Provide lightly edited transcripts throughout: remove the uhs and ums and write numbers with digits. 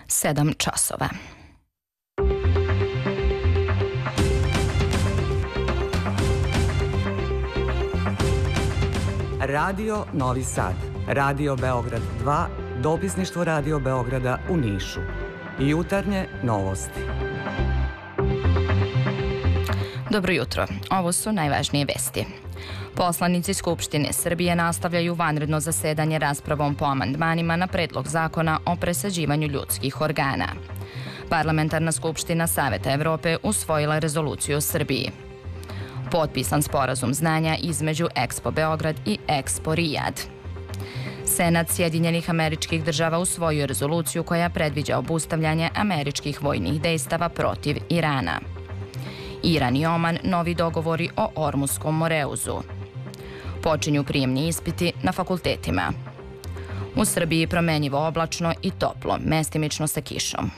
7 časova. Radio Novi Sad, Radio Beograd 2, dopisništvo Radio Beograda u Nišu. Jutarnje novosti. Dobro jutro, ovo su najvažnije vesti. Poslanici Skupštine Srbije nastavljaju vanredno zasedanje raspravom po amandmanima na predlog zakona o presađivanju ljudskih organa. Parlamentarna skupština Saveta Evrope usvojila rezoluciju o Srbiji. Potpisan sporazum znanja između Expo Beograd i Expo Rijad. Senat Sjedinjenih Američkih Država usvojio rezoluciju koja predviđa obustavljanje američkih vojnih dejstava protiv Irana. Iran i Oman novi dogovori o Ormuskom Moreuzu. Počinju prijemni ispiti na fakultetima. U Srbiji promenjivo oblačno i toplo, mestimično sa kišom.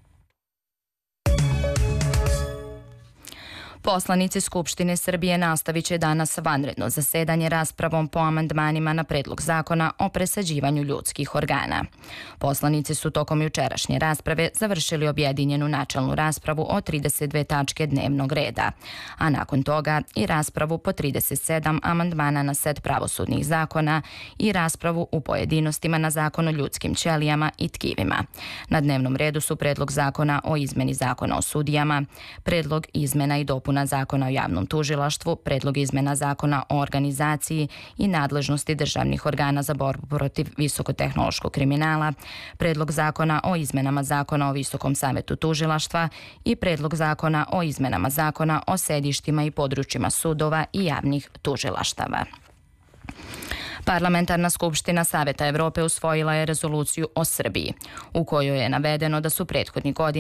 Poslanici Skupštine Srbije nastavit će danas vanredno zasedanje raspravom po amandmanima na predlog zakona o presađivanju ljudskih organa. Poslanici su tokom jučerašnje rasprave završili objedinjenu načelnu raspravu o 32 tačke dnevnog reda, a nakon toga i raspravu po 37 amandmana na set pravosudnih zakona i raspravu u pojedinostima na zakon o ljudskim ćelijama i tkivima. Na dnevnom redu su predlog zakona o izmeni zakona o sudijama, predlog izmena i dopuna zakona o javnom tužilaštvu, predlog izmena zakona o organizaciji i nadležnosti državnih organa za borbu protiv visokotehnološkog kriminala, predlog zakona o izmenama zakona o Visokom savetu tužilaštva i predlog zakona o izmenama zakona o sedištima i područjima sudova i javnih tužilaštava. Parlamentarna skupština Saveta Evrope usvojila je rezoluciju o Srbiji, u kojoj je navedeno da su prethodnih godina